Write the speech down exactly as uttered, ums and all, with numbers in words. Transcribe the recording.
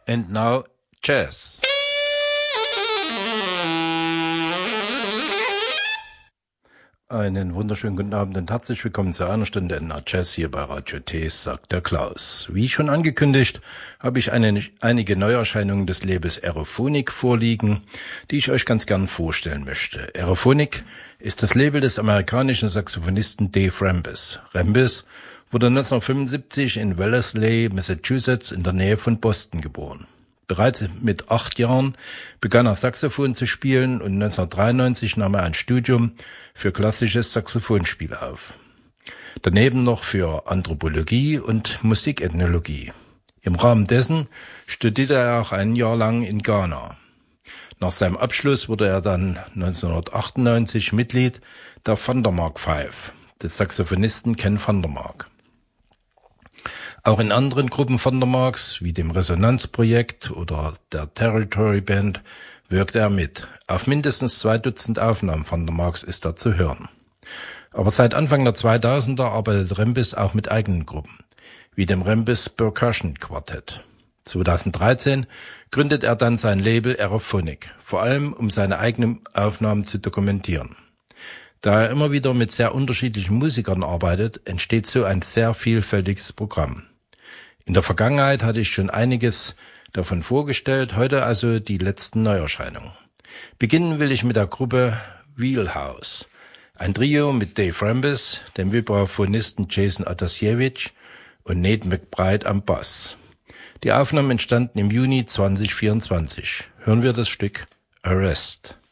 And now, jazz. Einen wunderschönen guten Abend und herzlich willkommen zu einer Stunde in der Jazz hier bei Radio T, sagt der Klaus. Wie schon angekündigt, habe ich eine, einige Neuerscheinungen des Labels Aerophonic vorliegen, die ich euch ganz gern vorstellen möchte. Aerophonic ist das Label des amerikanischen Saxophonisten Dave Rambis. Rambis wurde neunzehnhundertfünfundsiebzig in Wellesley, Massachusetts in der Nähe von Boston geboren. Bereits mit acht Jahren begann er Saxophon zu spielen und neunzehnhundertdreiundneunzig nahm er ein Studium für klassisches Saxophonspiel auf. Daneben noch für Anthropologie und Musikethnologie. Im Rahmen dessen studierte er auch ein Jahr lang in Ghana. Nach seinem Abschluss wurde er dann neunzehnhundertachtundneunzig Mitglied der Vandermark Five, des Saxophonisten Ken Vandermark. Auch in anderen Gruppen Vandermarks, wie dem Resonanzprojekt oder der Territory Band, wirkte er mit. Auf mindestens zwei Dutzend Aufnahmen Vandermarks ist er zu hören. Aber seit Anfang der zweitausender arbeitet Rambis auch mit eigenen Gruppen, wie dem Rambis Percussion Quartett. zweitausenddreizehn gründet er dann sein Label Aerophonic, vor allem um seine eigenen Aufnahmen zu dokumentieren. Da er immer wieder mit sehr unterschiedlichen Musikern arbeitet, entsteht so ein sehr vielfältiges Programm. In der Vergangenheit hatte ich schon einiges davon vorgestellt, heute also die letzten Neuerscheinungen. Beginnen will ich mit der Gruppe Wheelhouse, ein Trio mit Dave Rambis, dem Vibraphonisten Jason Atasiewicz und Nate McBride am Bass. Die Aufnahmen entstanden im Juni zweitausendvierundzwanzig. Hören wir das Stück Arrest.